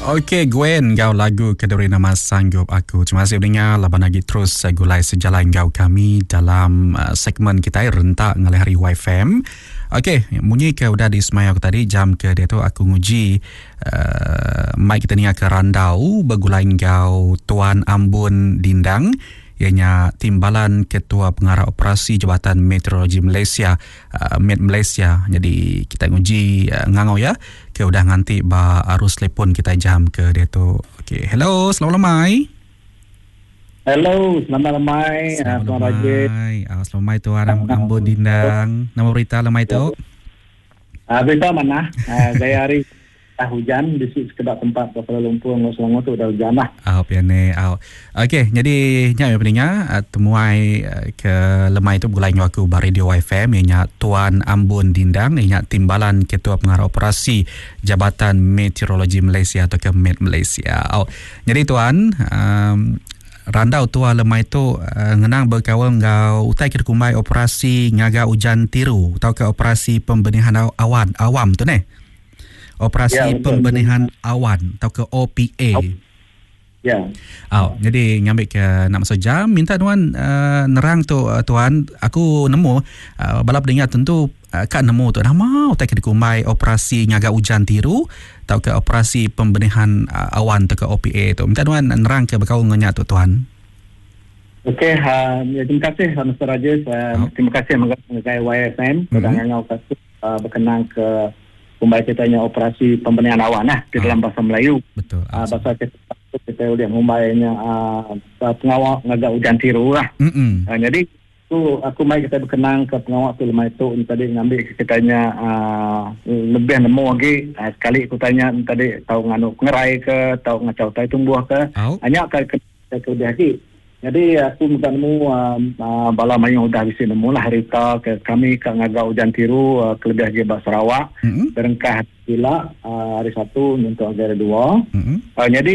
Okey Gwen, kau lagu Keduri Nama Sanggup Aku. Terima kasih mendengar. Laban lagi terus gulai sejalan kau kami dalam segmen kita rentak ngalih hari YFM. Okey, bunyi ke udah di semai aku tadi jam ke dia tu aku nguji mic kita ni ke randau bergulai kau Tuan Ambon Dindang, ianya Timbalan Ketua Pengarah Operasi Jabatan Meteorologi Malaysia, Met Malaysia. Jadi kita nguji ngangau ya. Ke udah nganti ba arus telefon kita jam ke dia tu. Okey, hello, selamat lemai. Hello, selamat lemai. Selamat lemai. Selamat lemai Tuan Ambon Dindang. Nama berita lemai tu? Berita mana? Gaya hari hujan di sekedar tempat Kuala Lumpur Selangor tu dah hujan lah. Piane. Okey, jadi nya pendengar temuai ke lemai tu gulai aku ba Radio FM ianya Tuan Ambon Dindang ianya Timbalan Ketua Pengarah Operasi Jabatan Meteorologi Malaysia atau ke Met Malaysia. Jadi Tuan randau tua lemai tu ngenang berkawal ngau utai ke kumbai operasi ngaga hujan tiru atau ke operasi pembenihan awan awam tu ne. Operasi pembenihan awan atau ke OPA. Ya. Jadi ngambil ke nak masuk jam minta tuan nerang tu tuan aku nemu balap dengar tentu kan nemu tu nama utai ke kumbai operasi ngaga hujan tiru atau ke operasi pembenihan awan atau ke OPA tu. Minta tuan nerang ke berkau ngenyak tu tuan. Okey, terima kasih Mr. Rajesh. Terima kasih mengenai YFM dengan berkenaan ke kumbai kitanya operasi pembenihan awan di dalam bahasa Melayu. Betul. Bahasa kita boleh ngumbainya pengawal ngaga hujan tiru lah. Jadi tu aku mai kita berkenang ke pengawal tu lemai tu tadi ngambil kitanya lebih nemu lagi sekali aku tanya tadi tahu nganu ngerai ke tahu ngacau tai tumbuh ke hanya ke lebih lagi. Jadi aku mudah nemu bala mayung udah bisa nemu lah harita ke kami ke ngaga hujan tiru kelebih lagi Bak Sarawak berengkah gila hari Sabtu untuk hari 2. Jadi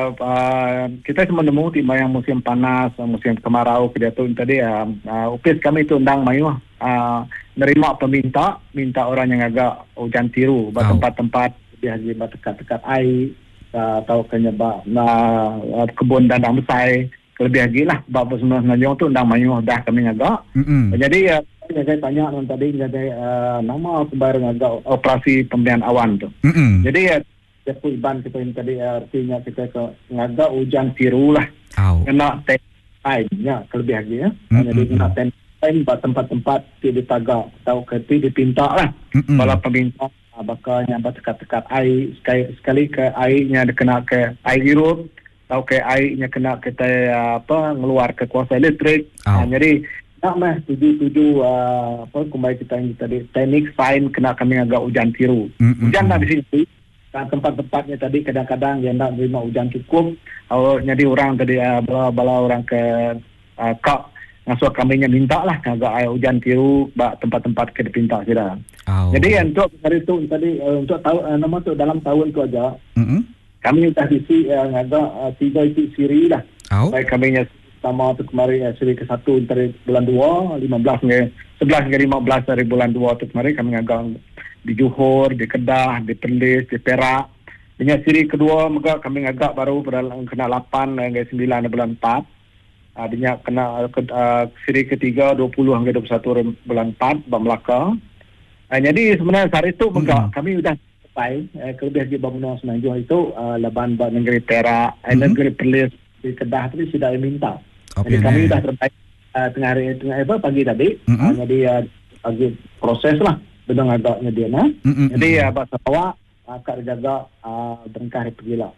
kita cuma nemu di yang musim panas, musim kemarau ke dia tu tadi upis kami tu undang mayung nerima minta orang yang agak hujan tiru buat tempat-tempat lebih lagi dekat-dekat air atau kenyebab kebun dandang besar lebih lagi lah bapak sebenarnya tu undang mayuh dah kami agak. Jadi saya tanya tadi nama sembarang agak operasi pembenihan awan tu. Jadi aku iban kita ini tadi artinya kita ke ngagak hujan tiru lah. Kena time-nya lebih lagi ya. Jadi kena time buat tempat-tempat di tagak atau ke dipinta lah. Bala peminta bakal nyambat dekat-dekat air sekali ke airnya kena ke air hirup atau ke airnya kena kita ngeluar ke kuasa elektrik. Jadi nak tuju kumbai kita ini tadi teknik sains kena kami agak hujan tiru. Hujan dah di sini. Tempat-tempatnya tadi kadang-kadang dia nak terima hujan cukup. Jadi orang tadi bala orang ke kak ngasuh kaminya minta lah agak air hujan tiru bak tempat-tempat ke dipinta sudah. Jadi untuk hari itu tadi untuk tahu nama tu dalam tahun tu aja. Kami sudah isi agak 3 isi siri lah. Baik kami sama tu kemarin siri ke-1 dari bulan 2, 11 hingga 15 dari bulan 2 tu kemarin kami agak di Johor, di Kedah, di Perlis, di Perak. Dengan siri kedua maka kami agak baru kena 8 hingga 9 bulan 4. Adanya kena siri ketiga 20 hingga 21 bulan 4 Bang Melaka. Jadi sebenarnya hari itu maka kami sudah kelebih di bangunan Semenanjung itu laban negeri Perak, negeri Perlis di Kedah tadi sudah minta. Jadi kami sudah terbaik tengah pagi tadi. Jadi bagi proses lah bedang agaknya dia Jadi Bak Sarawak akan jaga berengkah pergilah.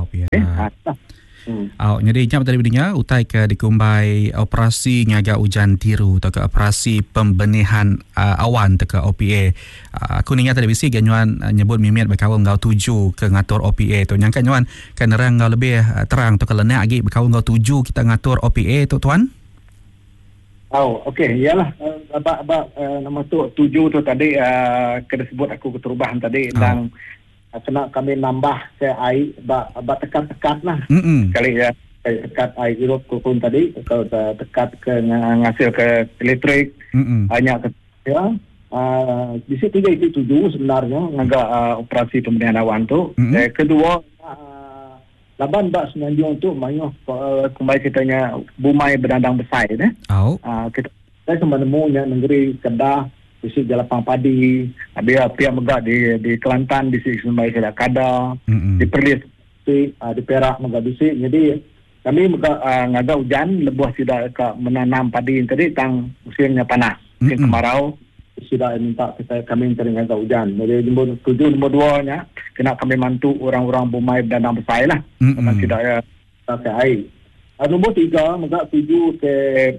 Jadi jam tadi berdenya utai ke dikumbai operasi ngaga hujan tiru atau ke operasi pembenihan awan atau ke OPA. Aku ingat tadi bisi ganyuan nyebut mimiat berkawal ngau tuju ke ngatur OPA tu. Nyangka nyuan kan nerang ngau lebih terang tu ke lenak lagi berkawal ngau tuju kita ngatur OPA tu tuan. Okey, iyalah nama tu tuju tu tadi kena sebut aku keterubahan tadi dan kena kami nambah ke air bak tekat-tekat lah sekali ya tekat air hirup pun tadi kalau tekat ke ngasil ke elektrik hanya ya di situ itu tujuh sebenarnya ngaga operasi pembenihan awan tu. Kedua laban bak Semenanjung tu mayuh kumbai kitanya bumai berdandang besar kita saya semua nemu negeri Kedah di sini Jelapang Padi, ada pihak megak di Kelantan di sini Sembai Kada, di Perlis di Perak megak di sini. Jadi kami megak ngagak hujan lebuh tidak menanam padi tadi tang musimnya panas, musim kemarau tidak minta kami cari ngagak hujan. Jadi nombor 2 nya kena kami bantu orang-orang bumai berdandang besar lah, karena tidak pakai air. Nombor 3 megak tuju ke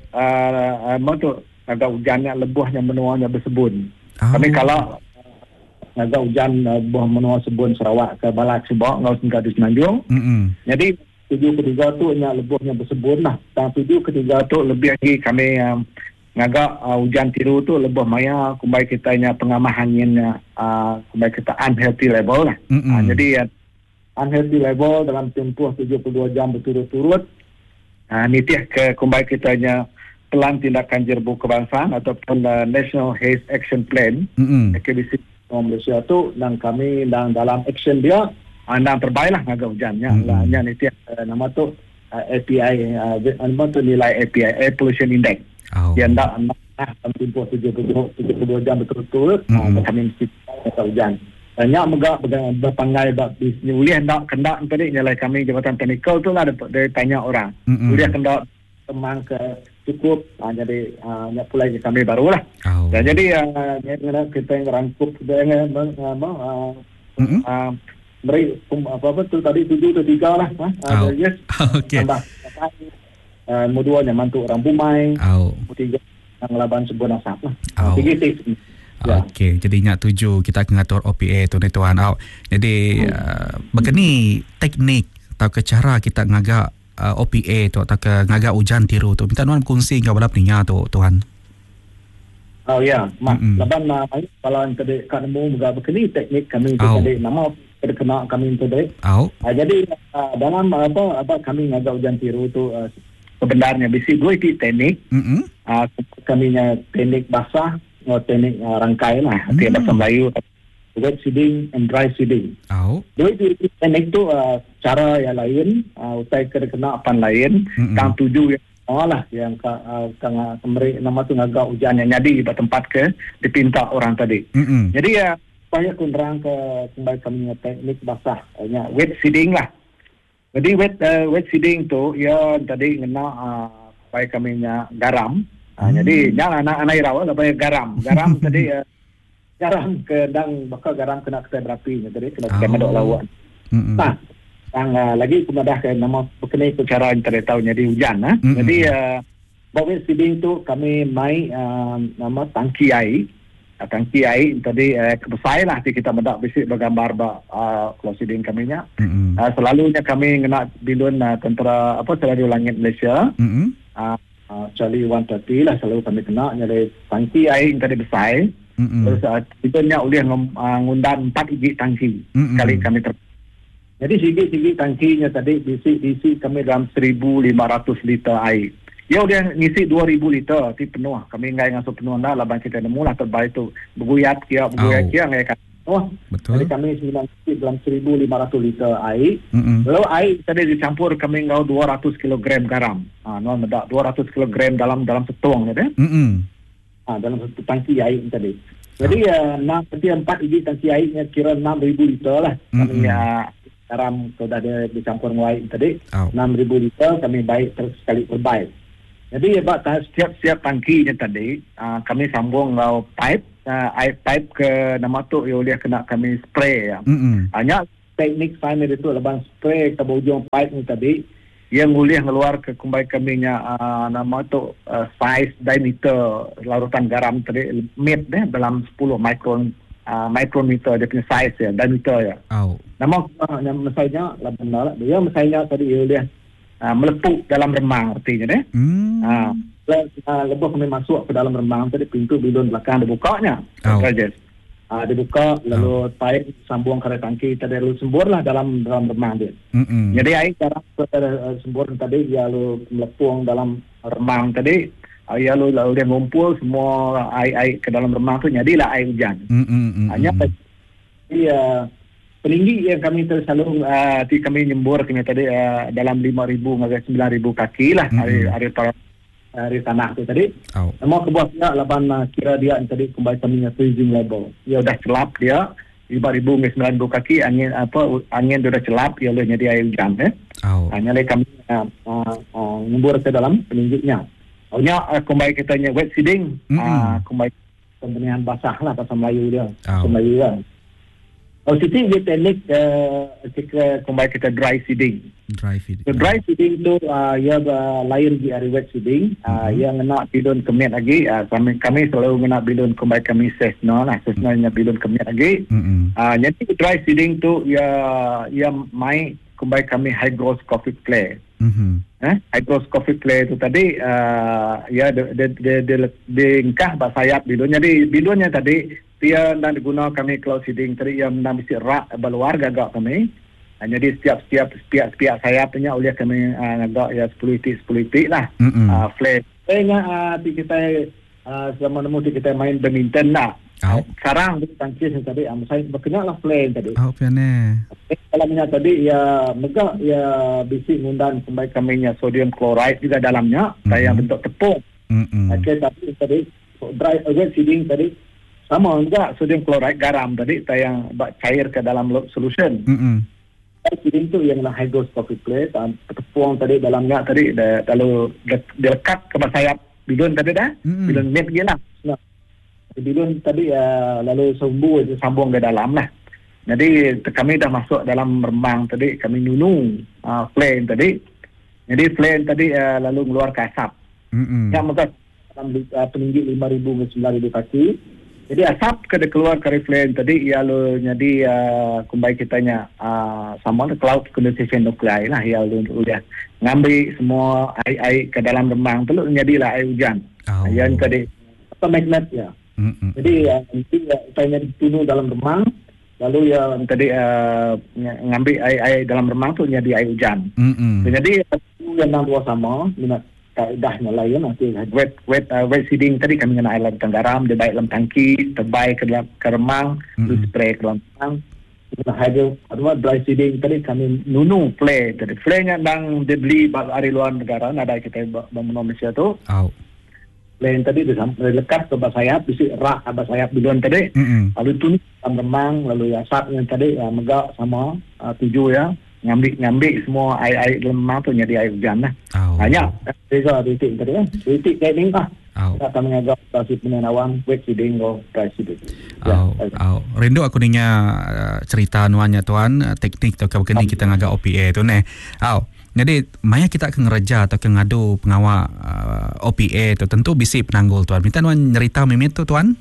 agak hujannya lebuhnya menuanya bersebun. Kami kalau agak hujan buah menua sebun Sarawak ke Balak Sebok ngau singkat di Semenanjung. Jadi tujuh ketiga tu nya lebuhnya bersebun lah. Dan tujuh ketiga tu lebih lagi kami ngagak hujan tiru tu lebuh maya kumbai kita nya pengamah anginnya kumbai kita unhealthy level lah. Jadi unhealthy level dalam tempoh 72 jam berturut-turut nitih ke kumbai kita nya Pelan Tindakan Jerbu Kebangsaan ataupun National Haze Action Plan KBC Malaysia tu dan kami dalam action dia dan terbaiklah ngagak hujannya lahnya ni nama tu API nama tu nilai API Air Pollution Index dia ndak dalam tempoh 72 jam berturut-turut kami mesti ngagak hujan banyak megak berpangai di uliah ndak kendak tadi nilai kami Jabatan Teknikal tu lah dia tanya orang uliah kendak temang ke cukup jadi pulai kami barulah dan jadi kita yang rangkup beri apa tu tadi 7 atau 3 lah yes tambah nombor 2 nya mantu orang bumai nombor 3 ngelaban sebuah nasab lah 3 Okey, jadi ingat 7 kita akan ngatur OPA tu ni tuan. Jadi begini teknik atau ke cara kita ngagak OPA tu atau ke ngagak hujan tiru tu. Minta tuan kongsi kau balap ninya tu tuan. Oh ya, laban kalau tadi kat nemu megak begini teknik kami tadi nama kena kami tadi. Jadi dalam apa kami ngagak hujan tiru tu sebenarnya bisi dua teknik. Kami nya teknik basah atau teknik rangkai lah. Artinya bahasa Melayu wet seeding and dry seeding. Dua teknik tu cara yang lain, utai kena apan lain, tang tuju yang lah yang kemeri nama tu ngagak hujan yang jadi di tempat ke dipinta orang tadi. Jadi supaya kunderang ke kembali kami teknik basah, wet seeding lah. Jadi wet seeding tu ya tadi ngena supaya kami garam. Jadi jangan anak rawa supaya garam tadi garam kedang bakal garam kena ketai berapi jadi kena ketai medok lawan. Nah, yang lagi kumadah ke nama berkenai ke cara internet tahu jadi hujan Jadi wet seeding tu kami mai nama tangki air tadi besar lah kita medak bisik bergambar kalau seeding kami nya. Selalunya kami kena bilun tentera Radio Langit Malaysia. Charlie 130 lah selalu kami kena nyari tangki air tadi besar. Terus kita nya boleh ngundang 4 biji tangki kali kami jadi sigi tangkinya tadi diisi kami dalam 1,500 liter air. Ya udah ngisi 2,000 liter ti penuh. Kami ngai ngasuh penuh dah laban kita nemu lah terbaik tu beguyat kia ngai kan. Betul. Jadi kami ngisi dalam 1,500 liter air. Lalu air tadi dicampur kami ngau 200 kg garam. No medak 200 kg dalam setuang ya. Dalam satu tangki air tadi. Jadi nanti 4 biji tangki airnya kira 6,000 liter lah. Kami garam sudah ada dicampur dengan air tadi 6,000 liter kami baik terus sekali terbaik. Jadi setiap tangkinya tadi kami sambung pipe air pipe ke nama tu boleh kena kami spray ya. Hanya teknik final itu leban spray ke ujung pipe ni tadi yang boleh keluar ke kumbai kami nya nama tu size diameter larutan garam tadi mid dalam 10 micrometer dia punya size ya diameter ya. Nama mesainya benar dia mesainya tadi dia melepuk dalam remang artinya lebih kami masuk ke dalam remang tadi pintu bilun belakang dibukanya. Dibuka lalu pipe sambung ke tangki tadi lalu sembur lah dalam remang dia. Jadi air garam sembur tadi dia lalu melepung dalam remang tadi. Lalu dia ngumpul semua air ke dalam remang tu jadilah air hujan. Hanya peninggi yang kami selalu kami nyembur kami tadi dalam 5,000 hingga 9,000 kaki lah hari tanah tu tadi. Semua kebuah pihak laban kira dia tadi kembali kami freezing level. Dia dah celap dia 5,000 hingga 9,000 kaki angin dia dah celap ia boleh jadi air hujan nyalai kami nyembur ke dalam peningginya. Kembali kita wet seeding kembali pembenihan basah lah bahasa Melayu dia. Bahasa Melayu kan. Siti dia teknik kembali kita dry seeding. Dry seeding tu ia lain di hari wet seeding. Ia ngena bilun kemit lagi. Kami selalu ngena bilun kembali kami sesno nya bilun kemit lagi. Jadi dry seeding tu ia mai kembali kami hygroscopic clay. Hygroscopic clay tu tadi ia diingkah basayap bilun. Jadi bilunnya tadi dia nak digunakan kami cloud seeding tadi yang nak mesti rak berluar gagak kami. Jadi setiap sayapnya oleh kami agak ya 10 titik lah. Flat. Kita sama nemu kita main badminton lah. Sekarang di tangkis tadi saya berkenal lah flat tadi. Kalau tadi ya megak ya bisi ngundan kembali kaminya sodium chloride juga dalamnya kayak bentuk tepung. Tapi tadi dry wet seeding tadi sama juga sodium chloride garam tadi yang cair ke dalam solution. Seeding tu yang hygroscopic clay tepung tadi dalamnya tadi lalu dilekat ke sayap bidun tadi dah. Bidun net gila. Bidun tadi lalu sambung ke dalam lah. Jadi kami dah masuk dalam remang tadi kami nunu flame tadi. Jadi flame tadi lalu keluar ke asap. Yang mereka dalam peninggi 5,000 ke 9,000 kaki. Jadi asap kena keluar dari flame tadi ia lo jadi kembali kitanya sama cloud condensation nuclei lah ia lo udah ngambil semua air ke dalam remang tu jadilah air hujan. Yang tadi apa magnet ya. Jadi nanti saya ditunu dalam remang lalu yang tadi ngambil air dalam remang tu jadi air hujan. Jadi yang dua sama minat kaedahnya lain nanti wet seeding tadi kami kena air lantang garam dia baik dalam tangki terbaik ke remang terus spray ke dalam remang dry seeding tadi kami nunu flay tadi flaynya nang dibeli dari luar negara ada kita bangun Malaysia tu flay tadi lekat ke sayap bisi rak abah sayap duluan tadi lalu tunis dalam remang lalu asapnya tadi megak sama 7 ya ngambil semua air dalam remang tu jadi air hujan lah. Hanya beza titik tadi kan. Titik kayak ni lah. Kami agak kasih penenawan wet seeding atau dry seeding. Rindu aku dengar cerita nuannya tuan teknik atau kini kita ngagak OPA tu ne. Jadi maya kita akan ngereja atau ngadu pengawal OPA tu tentu bisi penanggul tuan. Minta nuan cerita mimit tu tuan.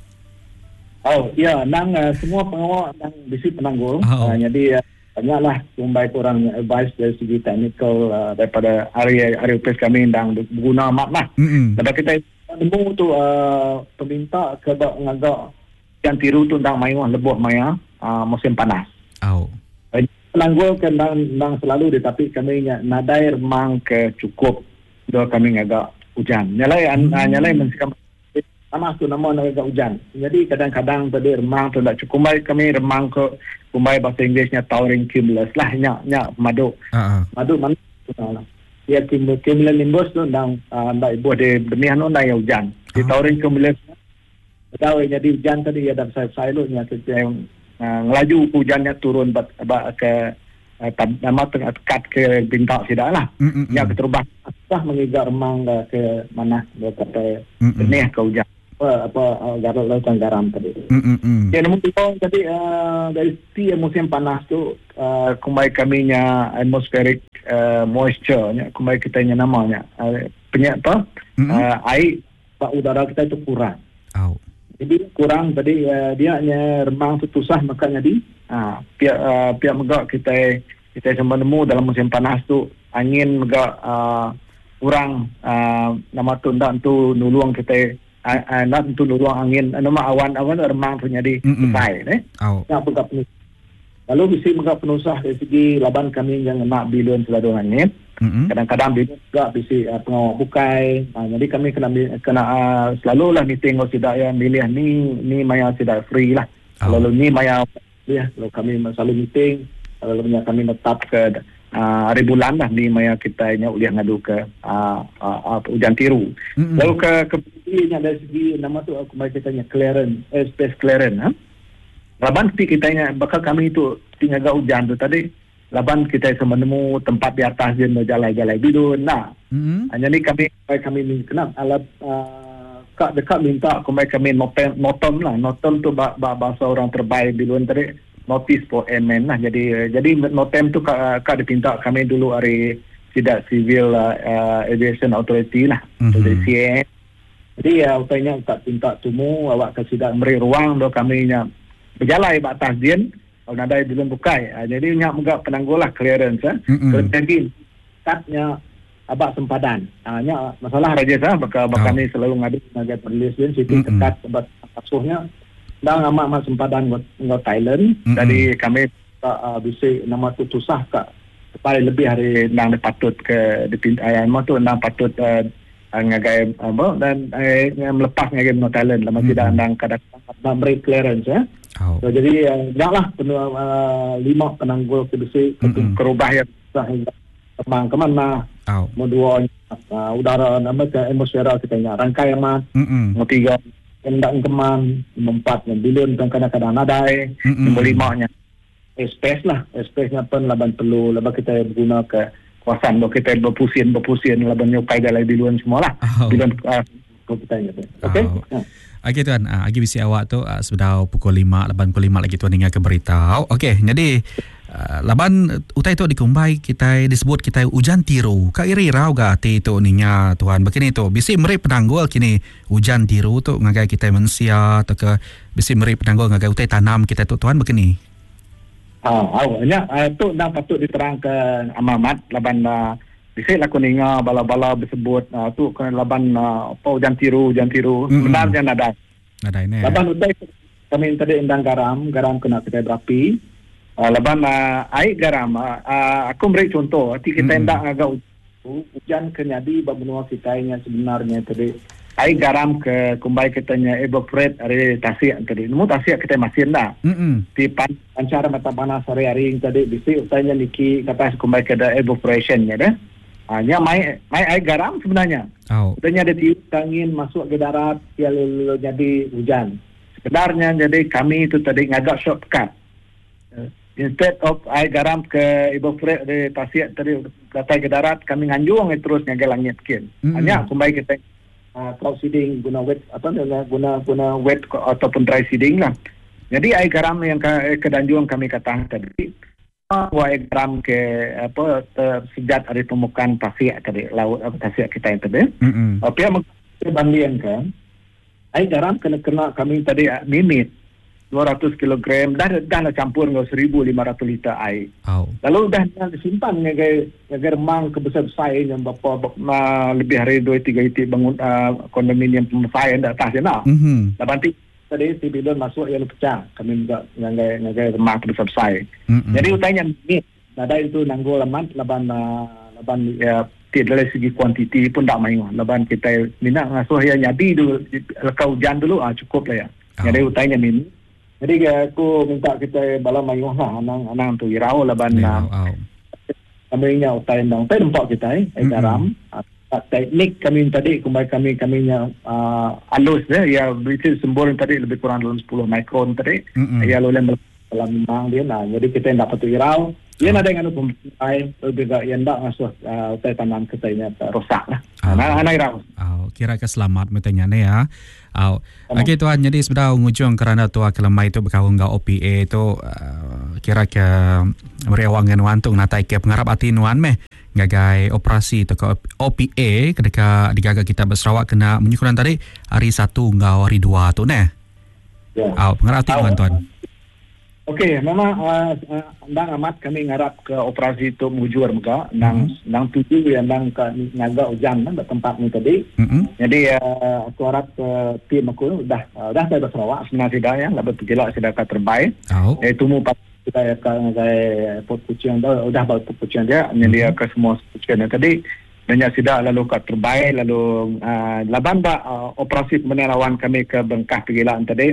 Ya, nang semua pengawal nang bisi penanggul. Jadi banyaklah kumbai kurang advice dari segi technical daripada area place kami yang berguna mak lah. Tapi kita nemu tu peminta ke ngagak yang tiru tu tentang mayuah lebuh maya musim panas. Penanggul kan nang selalu tetapi kami nadai remang ke cukup do kami ngagak hujan. Nyalai mensikam panas tu nama nak agak hujan. Jadi kadang-kadang tadi remang tu tak cukup kami remang ke kumbai bahasa Inggerisnya towering cumulus lah nya madu. Madu mana? Ya cumulonimbus tu nang buat di benih anu nang hujan. Di towering cumulus tahu jadi hujan tadi ada silutnya yang ngelaju hujannya turun ke nama tekat ke bintang sidak lah. Yang keterbang mengigat remang ke mana ke benih ke hujan. Garam lautan garam tadi. Ya, namun tadi dari musim panas tu kembali kaminya atmospheric moisture kembali kitanya namanya air udara kita itu kurang. Jadi kurang tadi dia remang tu susah makanya pihak megak kita semua nemu dalam musim panas tu angin megak kurang nama tu ndak tu nuluang kita nak untuk luruang angin nama awan-awan remang tu jadi selesai nak buka penuh lalu bisi buka penusah dari segi laban kami yang nak bilun seladu angin kadang-kadang bilun juga bisi pengawal bukai jadi kami kena selalu lah meeting kalau tidak ya milih ni maya tidak free lah kalau ni maya ya, kalau kami selalu meeting, kalau kami tetap ke hari bulan lah ni maya kita nya uliah ngadu ke Ujan Tiru. Lalu ke dari segi nama tu aku mai kitanya clearance, space clearance. Laban kita nya bakal kami itu tinggal hujan tu tadi. Laban kita menemu tempat di atas je jalan-jalan bidun. Nah, hanya ni kami kenap alat dekat minta kami notom lah. Notom tu bahasa orang terbaik bidun tadi. Notice for airmen lah. Jadi notem tu kak dipinta kami dulu hari tidak Civil Aviation Authority lah. Jadi CAA. Jadi utanya tak pinta tumu awak ke sidak beri ruang do kami nya berjalan batas dia. Kalau nadai belum bukai. Jadi nyak muga penanggul lah clearance. Jadi tatnya abak sempadan. Nya masalah raja sah bakal ni selalu ngadu naga perlis dia situ tekat sebab asuhnya dah amat sempadan ngot Thailand. Jadi kami bisa nama tu susah kak supaya lebih hari nang patut ke dipintai tu nang patut ngagai dan melepas ngagai ngot Thailand lama tidak nang kadang break clearance ya. So, jadi janganlah penuh 5 penanggul kedisi kerubah yang susah terbang ke mana. Kedua udara nama ke atmosfera kita nya rangkai amat. Nombor 3 hendak keman, nombor 4 yang bilun kadang-kadang nadai, nombor 5 nya space lah. Space nya pun laban perlu laban kita guna ke kawasan do kita berpusing laban nyukai dalam bilun semua lah. Bilun kita nya. Okey. Okey tuan, agi bisi awak tu sudah pukul 5, laban pukul 5 lagi tuan dengar ke berita. Okey, jadi laban utai tu dikumbai kita disebut kita hujan tiru. Ka iri rau ga ti tu ninya tuan. Begini tu, bisi meri penanggul kini hujan tiru tu ngagai kita mensia atau ke bisi meri penanggul ngagai utai tanam kita tu tuan begini. Awaknya tu dah patut diterangkan amamat laban bisa laku ninga bala-bala disebut tu kan laban apa hujan tiru sebenarnya nadai ni laban udai kami tadi endang garam kena kita berapi laban air garam aku beri contoh kita hendak agak hujan kenyadi benua kita nya sebenarnya tadi air garam ke kumbai kitanya evaporate dari Tasik tadi nemu Tasik kita masih dah di pancara mata panas hari-hari tadi bisa utanya niki kata kumbai ke evaporation nya dah. Hanya mai air garam sebenarnya. Sebenarnya ada tiup angin masuk ke darat dia lalu jadi hujan. Sebenarnya jadi kami itu tadi ngagak shortcut. Instead of air garam ke evaporate dari Tasik tadi datang ke darat kami nganjung terus ngagai langit kin. Hanya kembali kita cloud seeding guna wet guna wet ataupun dry seeding lah. Jadi air garam yang ke Danjung kami katakan tadi air garam ke sejat dari permukaan Tasik tadi laut Tasik kita yang tadi. Tapi yang bandingkan air garam kena kami tadi limit 200 kg dah campur dengan 1,500 liter air. Lalu dah disimpan ngagai remang kebesar-besar yang berapa lebih hari 2-3 itik bangun kondominium pemesai yang atas nak. Lepas tadi si bilon masuk yang pecah kami juga ngagai remang kebesar-besar. Jadi utanya ni nada itu nanggul lemat laban dari segi kuantiti pun tak main. Laban kita minat ngasuh yang jadi dulu lekau hujan dulu cukup lah ya. Jadi utanya ni. Jadi aku minta kita bala mayuh lah anang tu irau laban kami nya utai tempat kita garam teknik kami tadi kami nya alus ya berisi sembur tadi lebih kurang dalam 10 mikron tadi ya lalu dalam memang dia jadi kita dapat tu irau dia ada yang pempai lebih gak yang tak ngasuh utai tanam kita nya rosak lah anak irau kira keselamat metanya ni ya. Okey tuan, jadi sudah ujung kerana tu kelemai itu berkahwin dengan OPA itu kira ke meriawangan wantung natai ke pengarap hati nuan meh gagai operasi tu ke OPA ketika digaga kita berserawak kena menyukuran tadi hari 1 hingga hari 2 tu neh. Pengarap hati nuan tuan. Okey, memang ndang amat kami ngarap ke operasi itu mujur muka nang tuju yang nang ngaga hujan di tempat ni tadi. Jadi aku harap tim aku dah saya berserawak sebenarnya sudah ya lebih terjelak sudah terbaik. Tunggu kita akan ngagai pot kucing dah bawa pot kucing dia menyedia ke semua kucing tadi. Dan sudah lalu ke terbaik lalu laban operasi penerawan kami ke Bengkah Pegilaan tadi.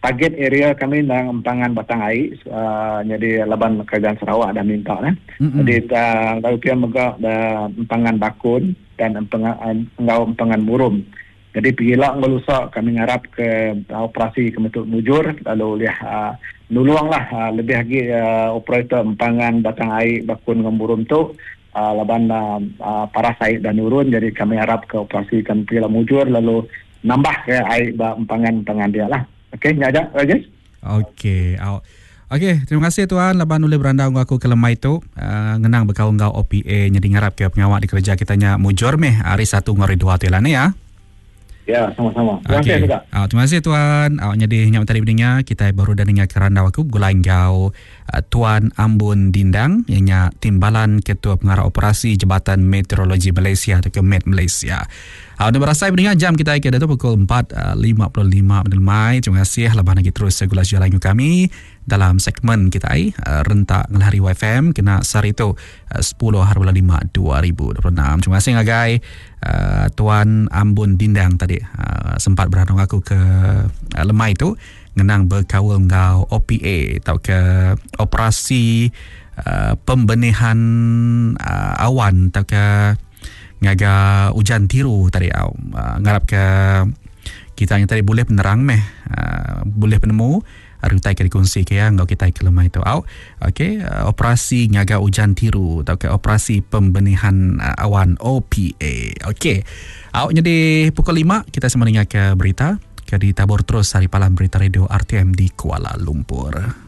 target area kami dalam empangan batang air, jadi Laban Kerajaan Sarawak dah minta kan. Jadi lalu dia megak da empangan bakun dan empangan murum. Jadi pergilah ngelusak kami ngarap ke operasi kemetuk mujur, lalu lihat nuluanglah lebih lagi operator empangan batang air bakun dengan murum tu Laban Parasait dan Nurun. Jadi kami harap ke operasi kami pergilah mujur lalu nambah ke air empangan dia lah. Okey, ni ada, Rajesh? Okey. Okey, terima kasih Tuan Laban boleh beranda aku ke lemai tu. Ngenang berkawan ngau OPA nyadi ngarap ke pengawak di kerja kitanya mujur meh hari 1 ngari 2 tu lah ni ya. Ya, sama-sama. Terima kasih juga. Terima kasih Tuan. Nyadi nyam tadi bininya kita baru dah dengar keranda aku gulai ngau Tuan Ambon Dindang ianya Timbalan Ketua Pengarah Operasi Jabatan Meteorologi Malaysia atau ke Met Malaysia. Anda berasa dengan jam kita ada tu pukul 4.55 Mai. Terima kasih Laban lagi terus segala jalan kami dalam segmen kita rentak ngelahari YFM kena sehari itu 10/5/2026. Terima kasih ngagai Tuan Ambon Dindang tadi sempat beradang aku ke lemai itu ngenang berkawal ngau OPA atau ke operasi pembenihan awan atau ke ngaga hujan tiru tadi ngarap ke kita yang tadi boleh penerang boleh penemu rutai ke dikongsi ke yang kita ke lemah itu okey operasi ngaga hujan tiru atau ke operasi pembenihan awan OPA. Okey jadi pukul 5 kita semua dengar ke berita ke ditabur terus hari palam berita radio RTM di Kuala Lumpur.